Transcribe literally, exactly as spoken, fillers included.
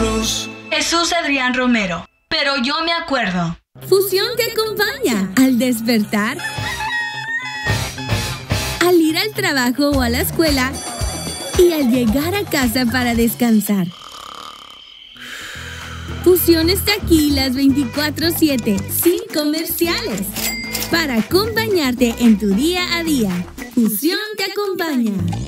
Jesús. Jesús Adrián Romero. Pero yo me acuerdo. Fusión te acompaña al despertar, al ir al trabajo o a la escuela y al llegar a casa para descansar. Fusión está aquí las veinticuatro siete, sin comerciales, para acompañarte en tu día a día. Fusión te acompaña.